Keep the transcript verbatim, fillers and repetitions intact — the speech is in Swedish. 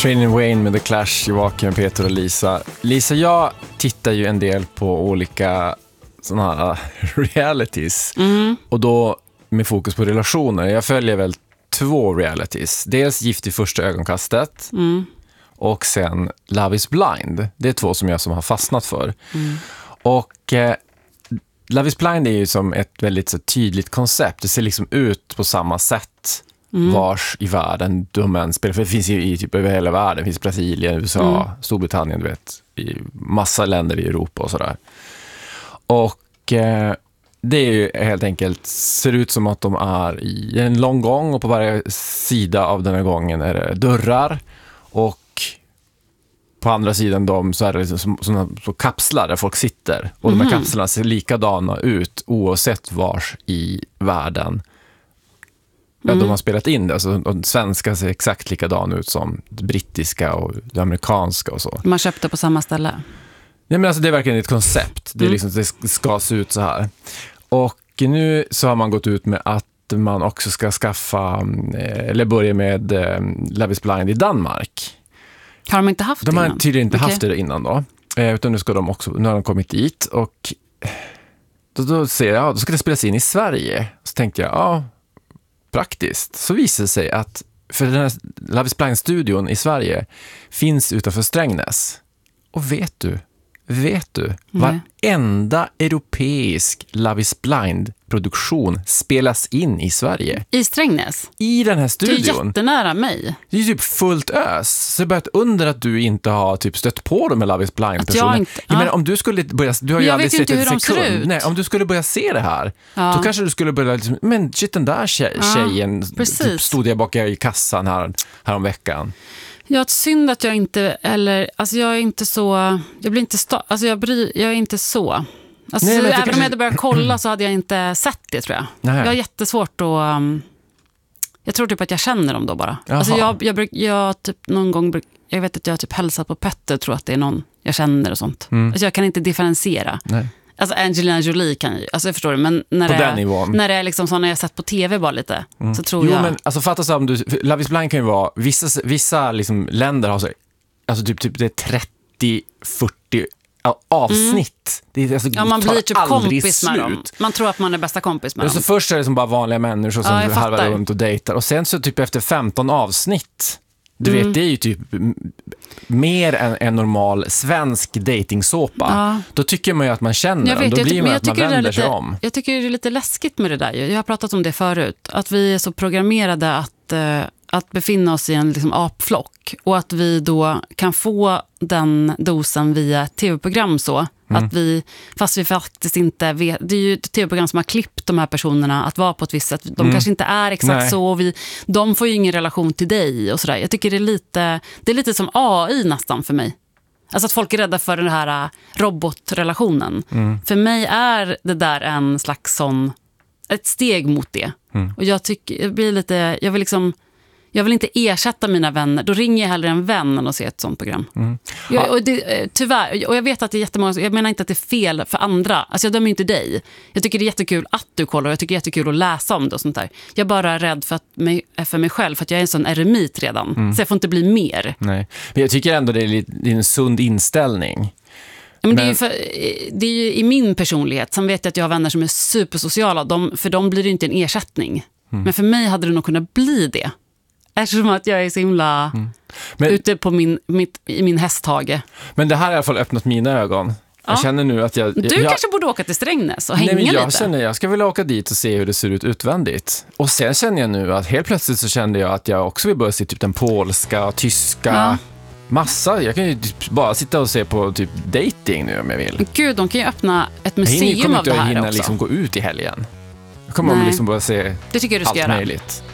Training Wayne med The Clash, Joakim, Peter och Lisa. Lisa, jag tittar ju en del på olika såna här realities. Mm. Och då med fokus på relationer. Jag följer väl två realities. Dels Gift i första ögonkastet. Mm. Och sen Love is blind. Det är två som jag som har fastnat för. Mm. Och eh, Love is blind är ju som ett väldigt så tydligt koncept. Det ser liksom ut på samma sätt. Mm. Vars i världen de än spelar. För det finns ju i typ över hela världen. Det finns Brasilien, U S A, mm. Storbritannien, du vet. I massa länder i Europa och sådär. Och eh, det är ju helt enkelt, ser ut som att de är i en lång gång. Och på varje sida av den här gången är det dörrar. Och på andra sidan dem så är det liksom såna så kapslar där folk sitter. Och mm. de här kapslarna ser likadana ut oavsett vars i världen. Ja, mm. de har spelat in det. Alltså, de svenska ser exakt likadan ut som det brittiska och det amerikanska och så. Man köpte på samma ställe. Nej, men alltså, det är verkligen ett koncept. Det, är liksom, det ska se ut så här. Och nu så har man gått ut med att man också ska skaffa, eller börja med Love is blind i Danmark. Har de inte haft det De har innan? tydligen inte okay. haft det innan då. Eh, utan nu ska de också, nu har de kommit dit. Och då, då ser jag, ja, då ska det spelas in i Sverige. Så tänkte jag, ja, praktiskt. Så visar det sig att för den här Love is blind-studion i Sverige finns utanför Strängnäs. Och vet du, vet du, Nej. varenda europeisk Love is blind-produktion spelas in i Sverige. I Strängnäs? I den här studion. Det är jättenära mig. Det är ju typ fullt ös. Så jag börjat undra att du inte har typ stött på dem med Love is blind-personer. Jag, jag menar, om du skulle börja, du har ju jag aldrig sett en sekund. Nej, om du skulle börja se det här, ja. då kanske du skulle börja liksom, men shit, den där tjej, ja, tjejen typ, stod jag bak i kassan här, här om veckan. Jag är synd att jag inte, eller, alltså jag är inte så, jag blir inte, sta, alltså jag, bryr, jag är inte så. Alltså, Nej, även kanske... om jag hade börjat kolla så hade jag inte sett det, tror jag. Nej. Jag har jättesvårt att, um, jag tror typ att jag känner dem då bara. Jaha. Alltså jag, jag, jag, jag typ någon gång, jag vet att jag typ hälsat på Petter, tror att det är någon jag känner och sånt. Mm. Alltså jag kan inte differentiera. Nej. Alltså Angelina Jolie kan ju, alltså jag förstår det, men när på det den är, nivån. när det är liksom så när jag sett på tv bara lite, mm. så tror jo, jag. Jo, men alltså fatta så om du, Love is blind kan ju vara, vissa, vissa liksom länder har så, alltså typ, typ det är trettio fyrtio avsnitt. Mm. Det är, alltså, ja, man blir typ kompis slut. med dem. Man tror att man är bästa kompis med dem. Så först är det som bara vanliga människor som ja, halvar runt och dejtar. Och sen så typ efter femton avsnitt, du mm. vet, det är ju typ mer än en normal svensk dejtingsåpa. Ja. Då tycker man ju att man känner jag dem. Vet, Då blir man att man vänder lite, sig om. Jag tycker det är lite läskigt med det där. Jag har pratat om det förut. Att vi är så programmerade att, uh, att befinna oss i en liksom, apflock. Och att vi då kan få den dosen via tv-program så. Mm. Att vi, fast vi faktiskt inte vet, det är ju ett tv-program som har klippt de här personerna att vara på ett visst sätt. De mm. kanske inte är exakt Nej. så och vi, de får ju ingen relation till dig och sådär. Jag tycker det är lite, det är lite som A I nästan för mig. Alltså att folk är rädda för den här robotrelationen. Mm. För mig är det där en slags sån, ett steg mot det. Mm. Och jag tycker, jag blir lite, jag vill liksom Jag vill inte ersätta mina vänner. Då ringer jag hellre en vän än att se ett sånt program. Mm. Jag, och det, tyvärr, och jag vet att det är jättemånga, jag menar inte att det är fel för andra. Alltså jag dömer inte dig. Jag tycker det är jättekul att du kollar och jag tycker det är jättekul att läsa om det och sånt där. Jag är bara rädd för, att mig, för mig själv för att jag är en sån eremit redan. Mm. Så jag får inte bli mer. Nej. Men jag tycker ändå det är, lite, det är en sund inställning. Men det, är ju för, det är ju i min personlighet. Sen vet jag att jag har vänner som är supersociala. De, för dem blir det inte en ersättning. Mm. Men för mig hade det nog kunnat bli det. Eftersom att jag är så himla mm. men, ute på min, mitt, i min hästhage. Men det här har i alla fall öppnat mina ögon. Ja. Jag känner nu att jag... Du jag, kanske borde åka till Strängnäs och hänga nej, men jag lite. Känner, jag ska väl åka dit och se hur det ser ut utvändigt. Och sen känner jag nu att helt plötsligt så kände jag att jag också vill börja se typ den polska, tyska... Ja. Massa, jag kan ju typ bara sitta och se på typ dating nu om jag vill. Gud, de kan ju öppna ett museum av det här också. Jag kommer inte att hinna liksom gå ut i helgen. Jag kommer att liksom bara se det tycker jag du ska allt göra. möjligt.